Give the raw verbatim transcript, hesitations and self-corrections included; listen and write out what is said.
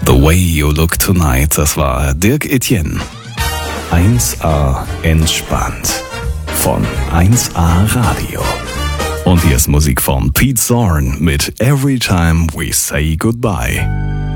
The Way You Look Tonight, das war Dirk Etienne. eins A entspannt von eins A Radio. Und hier ist Musik von Pete Zorn mit Every Time We Say Goodbye.